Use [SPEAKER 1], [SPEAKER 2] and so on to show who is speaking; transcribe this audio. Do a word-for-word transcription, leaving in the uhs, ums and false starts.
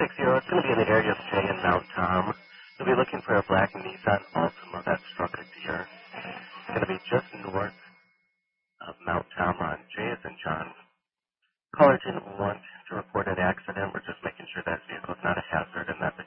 [SPEAKER 1] six zero. It's going to be in the area of Jay and Mount Tom. You'll be looking for a black Nissan Altima that struck a deer. It's going to be just north of Mount Tom on Jay as in John. Caller didn't want to report an accident. We're just making sure that vehicle is not a hazard and that